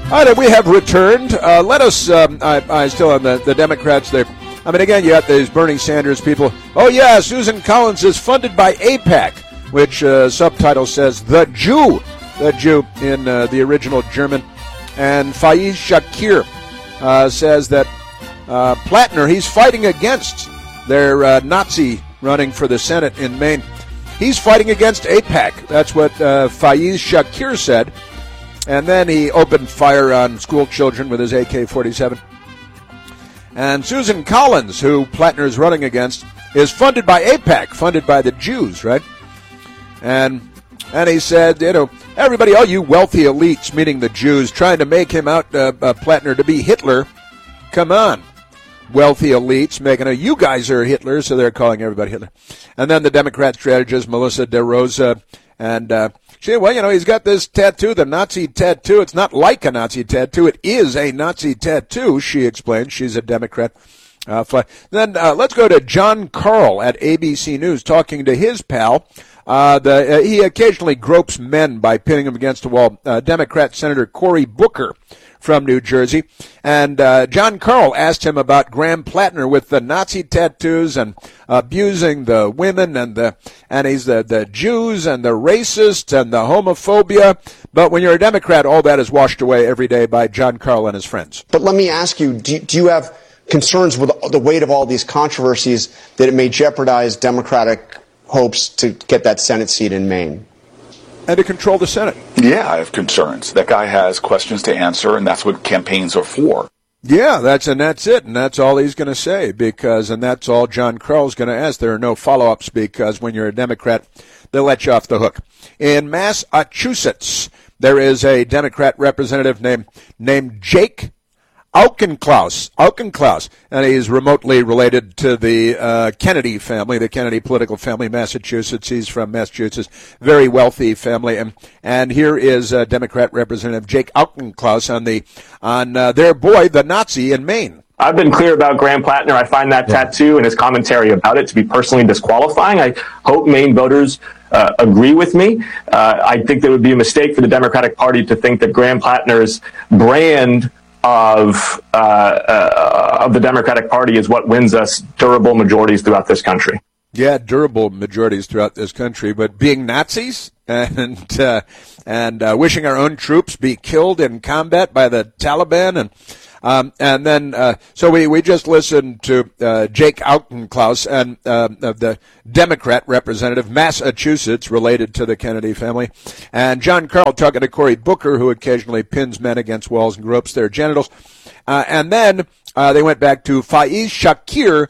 All right, we have returned. Let us, I still on the Democrats there. I mean, again, you got these Bernie Sanders people. Oh, yeah, Susan Collins is funded by AIPAC, which subtitle says the Jew in the original German. And Faiz Shakir says that Plattner, he's fighting against their Nazi running for the Senate in Maine. He's fighting against AIPAC. That's what Faiz Shakir said. And then he opened fire on school children with his AK-47. And Susan Collins, who Plattner is running against, is funded by AIPAC, funded by the Jews, right? And he said, everybody, all you wealthy elites, meaning the Jews, trying to make him out, Plattner, to be Hitler. Come on, wealthy elites, making you guys are Hitler, so they're calling everybody Hitler. And then the Democrat strategist, Melissa DeRosa, and she said, well, he's got this tattoo, the Nazi tattoo. It's not like a Nazi tattoo. It is a Nazi tattoo, she explained. She's a Democrat. Then let's go to John Karl at ABC News talking to his pal. He occasionally gropes men by pinning them against a wall. Democrat Senator Cory Booker from New Jersey. And John Karl asked him about Graham Plattner with the Nazi tattoos and abusing the women and he's the Jews and the racists and the homophobia. But when you're a Democrat, all that is washed away every day by John Karl and his friends. But let me ask you, do you have concerns with the weight of all these controversies that it may jeopardize Democratic hopes to get that Senate seat in Maine? And to control the Senate. Yeah, I have concerns. That guy has questions to answer, and that's what campaigns are for. Yeah, that's it, and that's all he's going to say, and that's all John Karl's going to ask. There are no follow-ups because when you're a Democrat, they'll let you off the hook. In Massachusetts, there is a Democrat representative named Jake Auchincloss, and he's remotely related to the Kennedy family, the Kennedy political family, Massachusetts. He's from Massachusetts, very wealthy family, and here is Democrat Representative Jake Auchincloss on their boy, the Nazi in Maine. I've been clear about Graham Plattner. I find that tattoo and his commentary about it to be personally disqualifying. I hope Maine voters agree with me. I think there would be a mistake for the Democratic Party to think that Graham Plattner's brand of the Democratic Party is what wins us durable majorities throughout this country. Yeah, durable majorities throughout this country, but being Nazis and wishing our own troops be killed in combat by the Taliban and then so we just listened to Jake Auchincloss and the Democrat representative, Massachusetts, related to the Kennedy family, and John Karl talking to Cory Booker, who occasionally pins men against walls and gropes their genitals, and then they went back to Faiz Shakir,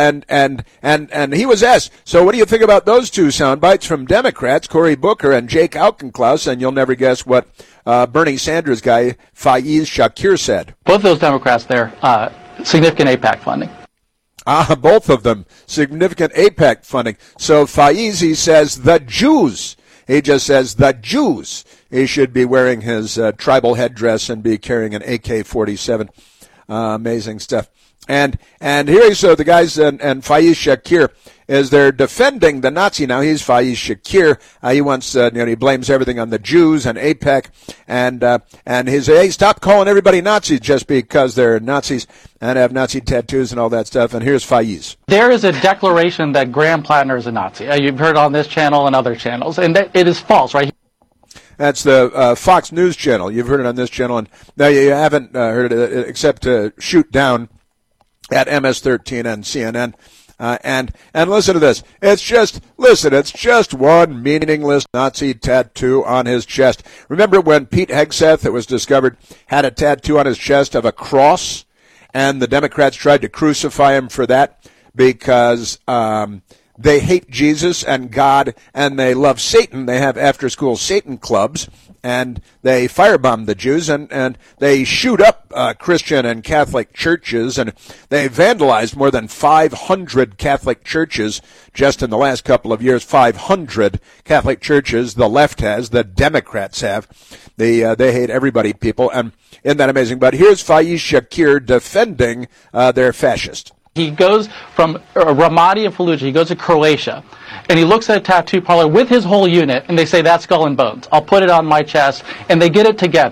and he was asked, so what do you think about those two sound bites from Democrats, Cory Booker and Jake Auchincloss? And you'll never guess what Bernie Sanders guy Faiz Shakir said. Both those Democrats there, significant AIPAC funding. Both of them, significant AIPAC funding. So Faiz, he says, the Jews. He just says, the Jews. He should be wearing his tribal headdress and be carrying an AK-47. Amazing stuff. And here, so the guys and Faiz Shakir, is they're defending the Nazi. Now he's Faiz Shakir. He wants, he blames everything on the Jews and AIPAC, and his, hey, stop calling everybody Nazis just because they're Nazis and have Nazi tattoos and all that stuff. And here's Faiz. There is a declaration that Graham Plattner is a Nazi. You've heard on this channel and other channels, and it is false, right? That's the Fox News channel. You've heard it on this channel, and no, you haven't heard it except to shoot down at MS-13 and CNN. And listen to this. It's just one meaningless Nazi tattoo on his chest. Remember when Pete Hegseth, it was discovered, had a tattoo on his chest of a cross, and the Democrats tried to crucify him for that because they hate Jesus and God, and they love Satan. They have after-school Satan clubs, and they firebomb the Jews, and they shoot up Christian and Catholic churches, and they vandalized more than 500 Catholic churches just in the last couple of years. 500 Catholic churches the left has, the Democrats have. They hate everybody, people, and isn't that amazing? But here's Faiz Shakir defending their fascist. He goes from Ramadi and Fallujah, he goes to Croatia, and he looks at a tattoo parlor with his whole unit, and they say, that's Skull and Bones. I'll put it on my chest, and they get it together.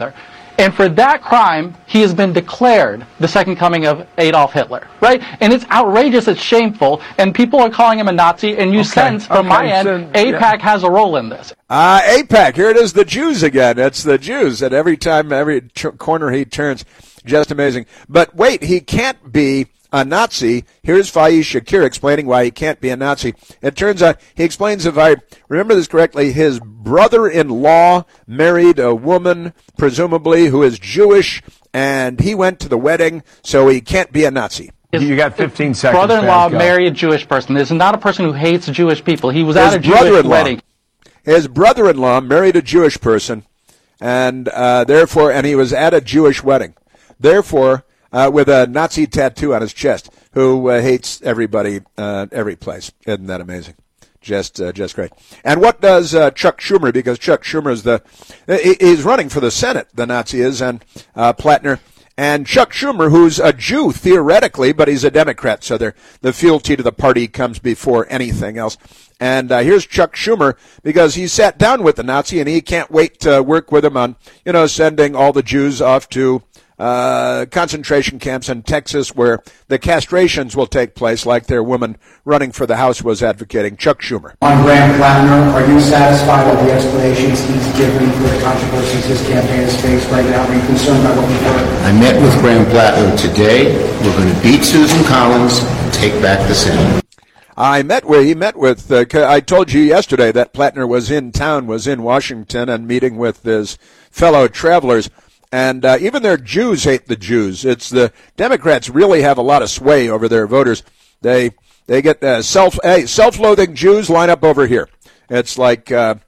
And for that crime, he has been declared the second coming of Adolf Hitler, right? And it's outrageous, it's shameful, and people are calling him a Nazi, and you sense, from my end, AIPAC has a role in this. AIPAC, here it is, the Jews again. It's the Jews, and every time, every corner he turns, just amazing. But wait, he can't be a Nazi. Here's Faiz Shakir explaining why he can't be a Nazi. It turns out, he explains, if I remember this correctly, his brother-in-law married a woman, presumably, who is Jewish, and he went to the wedding, so he can't be a Nazi. You got 15 seconds. Brother-in-law married a Jewish person. This is not a person who hates Jewish people. He was at a Jewish wedding. His brother-in-law married a Jewish person, and he was at a Jewish wedding. Therefore, with a Nazi tattoo on his chest, who hates everybody, every place. Isn't that amazing? Just great. And what does Chuck Schumer? Because Chuck Schumer is he's running for the Senate. The Nazi is, and Plattner. And Chuck Schumer, who's a Jew theoretically, but he's a Democrat, so the fealty to the party comes before anything else. And here's Chuck Schumer, because he sat down with the Nazi, and he can't wait to work with him on, sending all the Jews off to concentration camps in Texas where the castrations will take place, like their woman running for the House was advocating. Chuck Schumer. On Graham Plattner, are you satisfied with the explanations he's given for the controversies his campaign has faced right now? Are you concerned about what we've heard? I met with Graham Plattner today. We're going to beat Susan Collins and take back the Senate. I told you yesterday that Plattner was in town, was in Washington, and meeting with his fellow travelers. And even their Jews hate the Jews. It's the Democrats really have a lot of sway over their voters. They get self-loathing Jews line up over here. It's like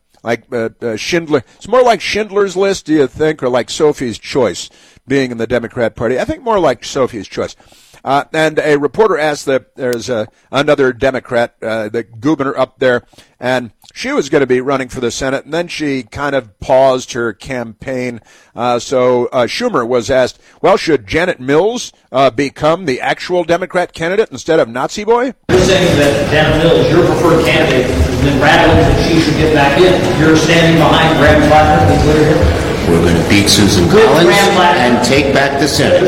Schindler. It's more like Schindler's List, do you think, or like Sophie's Choice, being in the Democrat Party. I think more like Sophie's Choice. And a reporter asked that there's another Democrat, the governor up there, and she was going to be running for the Senate, and then she kind of paused her campaign. So Schumer was asked, well, should Janet Mills become the actual Democrat candidate instead of Nazi boy? You're saying that Janet Mills, your preferred candidate, has been rattling that she should get back in. You're standing behind Graham Plattner, the clear here? We're going to beat Susan Collins and take back the Senate.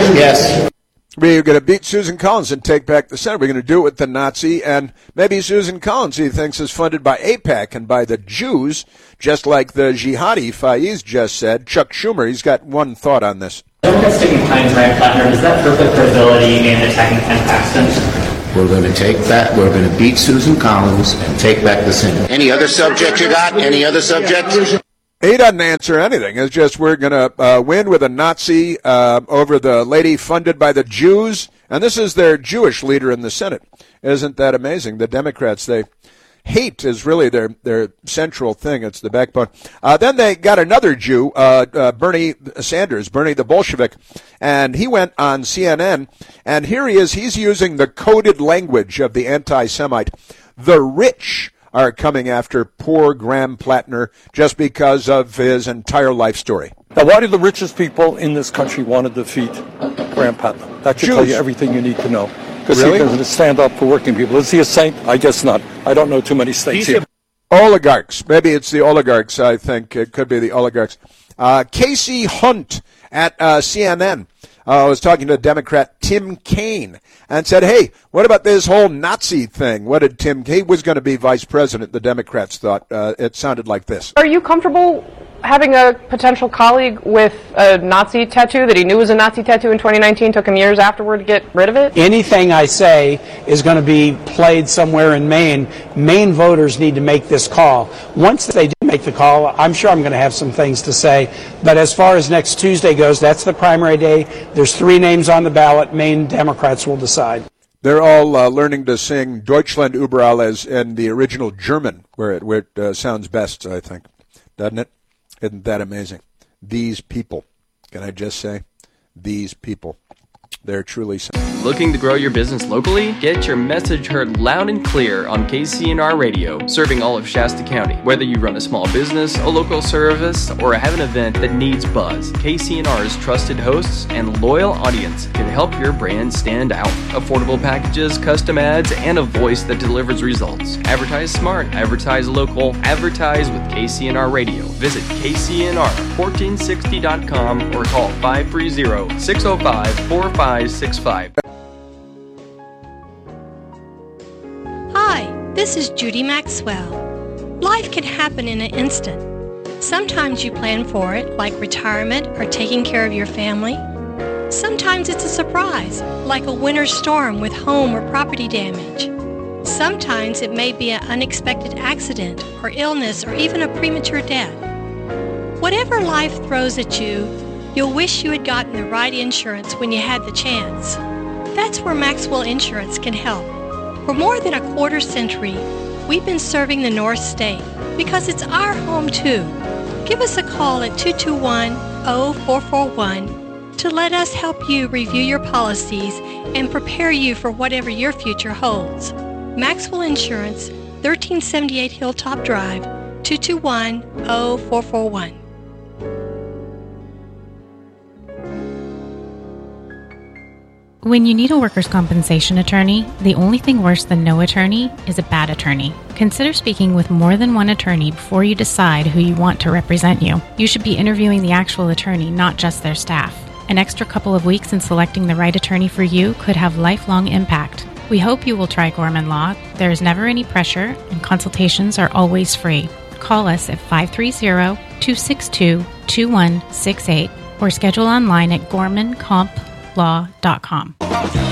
Yes. We're going to beat Susan Collins and take back the Senate. We're going to do it with the Nazi, and maybe Susan Collins, he thinks, is funded by AIPAC and by the Jews, just like the jihadi Faiz just said. Chuck Schumer, he's got one thought on this. Democrats sticking behind Graham Plattner, does that hurt their credibility in attacking Ken Paxton? We're going to take that. We're going to beat Susan Collins and take back the Senate. Any other subject you got? Any other subject? He doesn't answer anything. It's just we're going to win with a Nazi over the lady funded by the Jews. And this is their Jewish leader in the Senate. Isn't that amazing? The Democrats, they hate is really their central thing. It's the backbone. Then they got another Jew, Bernie Sanders, Bernie the Bolshevik, and he went on CNN. And here he is. He's using the coded language of the anti-Semite. The rich are coming after poor Graham Plattner just because of his entire life story. Now, why do the richest people in this country want to defeat Graham Plattner? That should tell you everything you need to know. Because he doesn't stand up for working people. Is he a saint? I guess not. I don't know too many states here. Oligarchs. Maybe it's the oligarchs, I think. It could be the oligarchs. Casey Hunt at CNN was talking to Democrat Tim Kaine and said, hey, what about this whole Nazi thing? What did he was going to be vice president, the Democrats thought. It sounded like this. Are you comfortable having a potential colleague with a Nazi tattoo that he knew was a Nazi tattoo in 2019, took him years afterward to get rid of it? Anything I say is going to be played somewhere in Maine. Maine voters need to make this call. Once they do make the call, I'm sure I'm going to have some things to say. But as far as next Tuesday goes, that's the primary day. There's 3 names on the ballot. Maine Democrats will decide. They're all learning to sing Deutschland über alles in the original German, where it sounds best, I think. Doesn't it? Isn't that amazing? These people. Can I just say? These people. They're truly... Looking to grow your business locally? Get your message heard loud and clear on KCNR Radio, serving all of Shasta County. Whether you run a small business, a local service, or have an event that needs buzz, KCNR's trusted hosts and loyal audience can help your brand stand out. Affordable packages, custom ads, and a voice that delivers results. Advertise smart, advertise local, advertise with KCNR Radio. Visit KCNR1460.com or call 530-605-4565. Hi, this is Judy Maxwell. Life can happen in an instant. Sometimes you plan for it, like retirement or taking care of your family. Sometimes it's a surprise, like a winter storm with home or property damage. Sometimes it may be an unexpected accident or illness or even a premature death. Whatever life throws at you, you'll wish you had gotten the right insurance when you had the chance. That's where Maxwell Insurance can help. For more than a quarter century, we've been serving the North State because it's our home too. Give us a call at 221-0441 to let us help you review your policies and prepare you for whatever your future holds. Maxwell Insurance, 1378 Hilltop Drive, 221-0441. When you need a workers' compensation attorney, the only thing worse than no attorney is a bad attorney. Consider speaking with more than one attorney before you decide who you want to represent you. You should be interviewing the actual attorney, not just their staff. An extra couple of weeks in selecting the right attorney for you could have lifelong impact. We hope you will try Gorman Law. There is never any pressure, and consultations are always free. Call us at 530-262-2168 or schedule online at gormancomplaw.com.